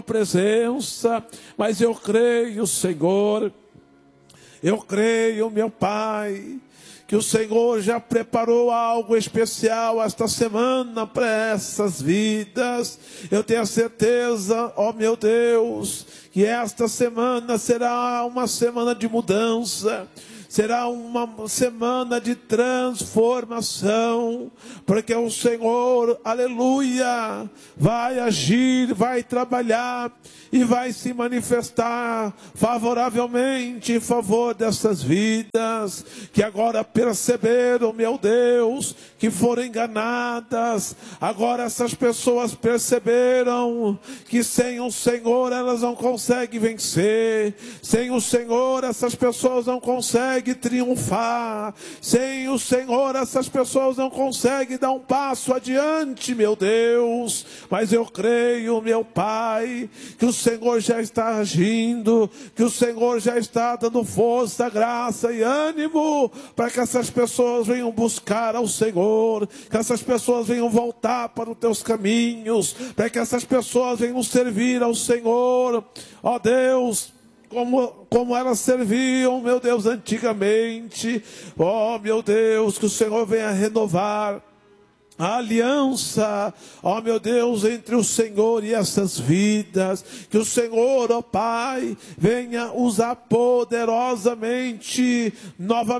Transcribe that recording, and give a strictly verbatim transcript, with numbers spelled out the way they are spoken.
presença, mas eu creio, Senhor, eu creio, meu Pai, que o Senhor já preparou algo especial esta semana para essas vidas. Eu tenho a certeza, ó meu Deus, que esta semana será uma semana de mudança. Será uma semana de transformação, porque o Senhor, aleluia, vai agir, vai trabalhar e vai se manifestar favoravelmente em favor dessas vidas, que agora perceberam, meu Deus, que foram enganadas. Agora essas pessoas perceberam que sem o Senhor elas não conseguem vencer, sem o Senhor essas pessoas não conseguem triunfar, sem o Senhor essas pessoas não conseguem dar um passo adiante, meu Deus. Mas eu creio, meu Pai, que o Senhor já está agindo, que o Senhor já está dando força, graça e ânimo para que essas pessoas venham buscar ao Senhor, que essas pessoas venham voltar para os teus caminhos, para que essas pessoas venham servir ao Senhor, ó Deus, Como, como elas serviam, meu Deus, antigamente. Ó, meu Deus, que o Senhor venha renovar a aliança, ó meu Deus, entre o Senhor e essas vidas. Que o Senhor, ó Pai, venha usar poderosamente novamente